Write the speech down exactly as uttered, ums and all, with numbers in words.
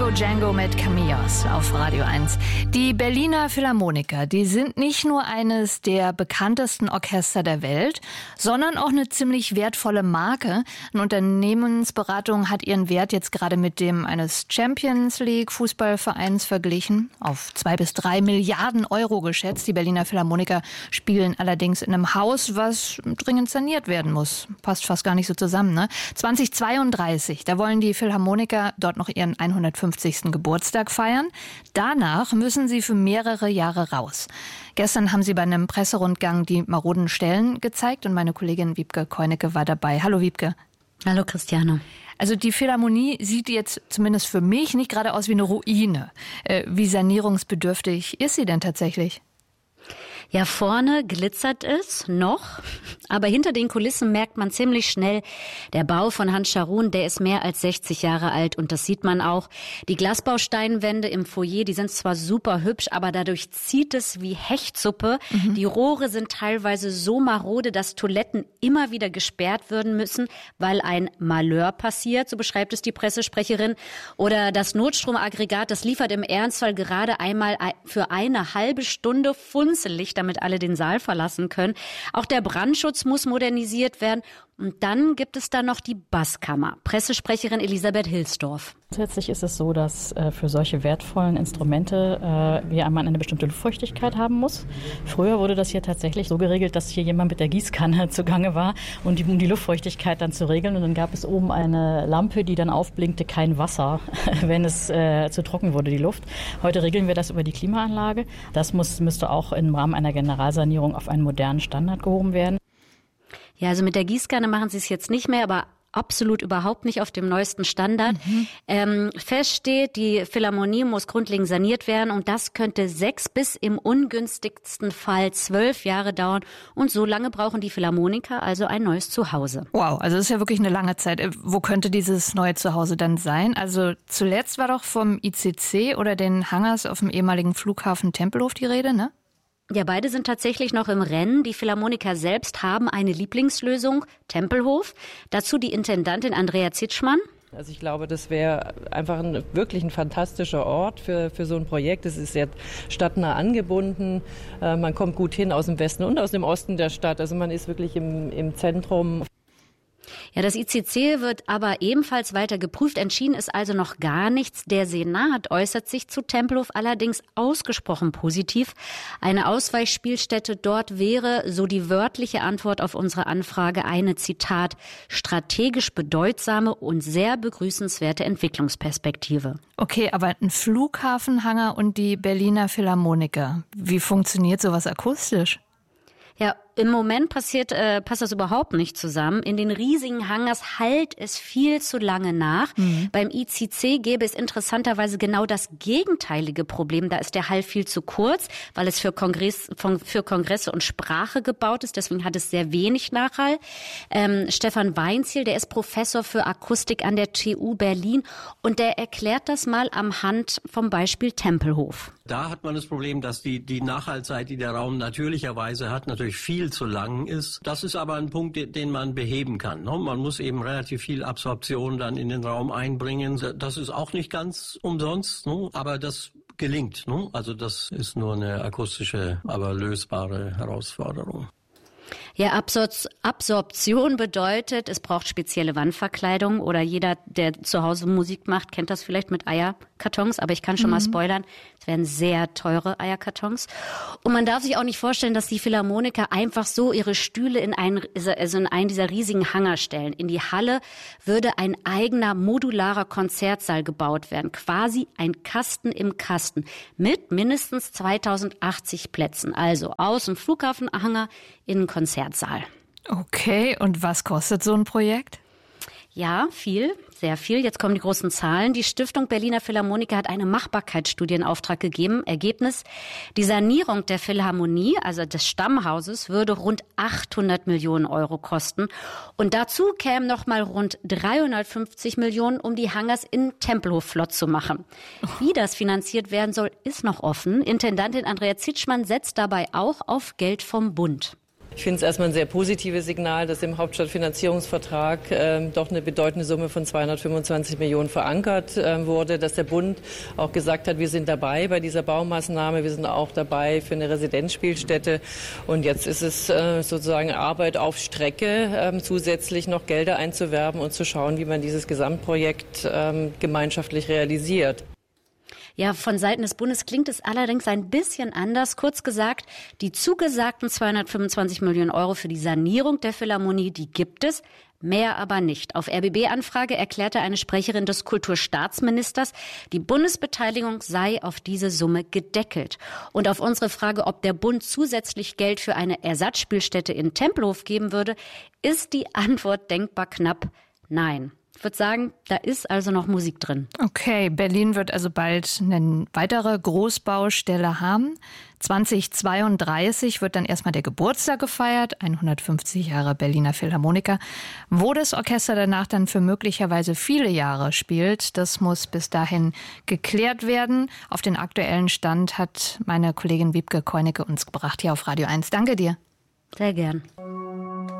Django Django mit Camillos auf Radio eins. Die Berliner Philharmoniker, die sind nicht nur eines der bekanntesten Orchester der Welt, sondern auch eine ziemlich wertvolle Marke. Eine Unternehmensberatung hat ihren Wert jetzt gerade mit dem eines Champions League Fußballvereins verglichen. Auf zwei bis drei Milliarden Euro geschätzt. Die Berliner Philharmoniker spielen allerdings in einem Haus, was dringend saniert werden muss. Passt fast gar nicht so zusammen, ne? zweitausendzweiunddreißig, da wollen die Philharmoniker dort noch ihren hundertfünfzigsten Geburtstag feiern. Danach müssen sie für mehrere Jahre raus. Gestern haben sie bei einem Presserundgang die maroden Stellen gezeigt und meine Kollegin Wiebke Koinecke war dabei. Hallo Wiebke. Hallo Christiane. Also die Philharmonie sieht jetzt zumindest für mich nicht gerade aus wie eine Ruine. Äh, wie sanierungsbedürftig ist sie denn tatsächlich? Ja, vorne glitzert es noch, aber hinter den Kulissen merkt man ziemlich schnell, der Bau von Hans Scharoun, der ist mehr als sechzig Jahre alt und das sieht man auch. Die Glasbausteinwände im Foyer, die sind zwar super hübsch, aber dadurch zieht es wie Hechtsuppe. Mhm. Die Rohre sind teilweise so marode, dass Toiletten immer wieder gesperrt werden müssen, weil ein Malheur passiert, so beschreibt es die Pressesprecherin. Oder das Notstromaggregat, das liefert im Ernstfall gerade einmal für eine halbe Stunde Funzellicht, damit alle den Saal verlassen können. Auch der Brandschutz muss modernisiert werden. Und dann gibt es da noch die Basskammer. Pressesprecherin Elisabeth Hilsdorf. Grundsätzlich ist es so, dass äh, für solche wertvollen Instrumente äh, man eine bestimmte Luftfeuchtigkeit haben muss. Früher wurde das hier tatsächlich so geregelt, dass hier jemand mit der Gießkanne zugange war, und die, um die Luftfeuchtigkeit dann zu regeln. Und dann gab es oben eine Lampe, die dann aufblinkte, kein Wasser, wenn es äh, zu trocken wurde, die Luft. Heute regeln wir das über die Klimaanlage. Das muss, müsste auch im Rahmen einer Generalsanierung auf einen modernen Standard gehoben werden. Ja, also mit der Gießkanne machen sie es jetzt nicht mehr, aber absolut überhaupt nicht auf dem neuesten Standard. Mhm. Ähm, fest steht, die Philharmonie muss grundlegend saniert werden und das könnte sechs bis im ungünstigsten Fall zwölf Jahre dauern. Und so lange brauchen die Philharmoniker also ein neues Zuhause. Wow, also das ist ja wirklich eine lange Zeit. Wo könnte dieses neue Zuhause dann sein? Also zuletzt war doch vom I C C oder den Hangars auf dem ehemaligen Flughafen Tempelhof die Rede, ne? Ja, beide sind tatsächlich noch im Rennen. Die Philharmoniker selbst haben eine Lieblingslösung, Tempelhof. Dazu die Intendantin Andrea Zitschmann. Also ich glaube, das wäre einfach ein, wirklich ein fantastischer Ort für, für so ein Projekt. Es ist sehr stadtnah angebunden. Äh, man kommt gut hin aus dem Westen und aus dem Osten der Stadt. Also man ist wirklich im, im Zentrum. Ja, das I C C wird aber ebenfalls weiter geprüft. Entschieden ist also noch gar nichts. Der Senat äußert sich zu Tempelhof allerdings ausgesprochen positiv. Eine Ausweichspielstätte dort wäre, so die wörtliche Antwort auf unsere Anfrage, eine, Zitat, strategisch bedeutsame und sehr begrüßenswerte Entwicklungsperspektive. Okay, aber ein Flughafenhangar und die Berliner Philharmoniker, wie funktioniert sowas akustisch? Ja, im Moment passiert, äh, passt das überhaupt nicht zusammen. In den riesigen Hangars hallt es viel zu lange nach. Mhm. Beim I C C gäbe es interessanterweise genau das gegenteilige Problem. Da ist der Hall viel zu kurz, weil es für, Kongress, für Kongresse und Sprache gebaut ist. Deswegen hat es sehr wenig Nachhall. Ähm, Stefan Weinziel, der ist Professor für Akustik an der T U Berlin und der erklärt das mal am Hand vom Beispiel Tempelhof. Da hat man das Problem, dass die, die Nachhaltzeit, die der Raum natürlicherweise hat, natürlich viel zu lang ist. Das ist aber ein Punkt, den man beheben kann. Man muss eben relativ viel Absorption dann in den Raum einbringen. Das ist auch nicht ganz umsonst, aber das gelingt. Also das ist nur eine akustische, aber lösbare Herausforderung. Ja, Absor- Absorption bedeutet, es braucht spezielle Wandverkleidung oder jeder, der zu Hause Musik macht, kennt das vielleicht mit Eierkartons, aber ich kann schon mhm. mal spoilern, es werden sehr teure Eierkartons. Und man darf sich auch nicht vorstellen, dass die Philharmoniker einfach so ihre Stühle in einen, also in einen dieser riesigen Hangar stellen. In die Halle würde ein eigener modularer Konzertsaal gebaut werden, quasi ein Kasten im Kasten mit mindestens zweitausendachtzig Plätzen, also aus dem Flughafenhangar in den Konzertsaal. Okay, und was kostet so ein Projekt? Ja, viel, sehr viel. Jetzt kommen die großen Zahlen. Die Stiftung Berliner Philharmoniker hat eine Machbarkeitsstudie in Auftrag gegeben. Ergebnis: Die Sanierung der Philharmonie, also des Stammhauses, würde rund achthundert Millionen Euro kosten. Und dazu kämen noch mal rund dreihundertfünfzig Millionen, um die Hangars in Tempelhof flott zu machen. Wie das finanziert werden soll, ist noch offen. Intendantin Andrea Zitschmann setzt dabei auch auf Geld vom Bund. Ich finde es erstmal ein sehr positives Signal, dass im Hauptstadtfinanzierungsvertrag äh, doch eine bedeutende Summe von zweihundertfünfundzwanzig Millionen verankert äh, wurde, dass der Bund auch gesagt hat, wir sind dabei bei dieser Baumaßnahme, wir sind auch dabei für eine Residenzspielstätte und jetzt ist es äh, sozusagen Arbeit auf Strecke, äh, zusätzlich noch Gelder einzuwerben und zu schauen, wie man dieses Gesamtprojekt äh, gemeinschaftlich realisiert. Ja, von Seiten des Bundes klingt es allerdings ein bisschen anders. Kurz gesagt, die zugesagten zweihundertfünfundzwanzig Millionen Euro für die Sanierung der Philharmonie, die gibt es, mehr aber nicht. Auf R B B-Anfrage erklärte eine Sprecherin des Kulturstaatsministers, die Bundesbeteiligung sei auf diese Summe gedeckelt. Und auf unsere Frage, ob der Bund zusätzlich Geld für eine Ersatzspielstätte in Tempelhof geben würde, ist die Antwort denkbar knapp nein. Ich würde sagen, da ist also noch Musik drin. Okay, Berlin wird also bald eine weitere Großbaustelle haben. zweitausendzweiunddreißig wird dann erstmal der Geburtstag gefeiert, hundertfünfzig Jahre Berliner Philharmoniker. Wo das Orchester danach dann für möglicherweise viele Jahre spielt, das muss bis dahin geklärt werden. Auf den aktuellen Stand hat meine Kollegin Wiebke Koinecke uns gebracht hier auf Radio eins. Danke dir. Sehr gern.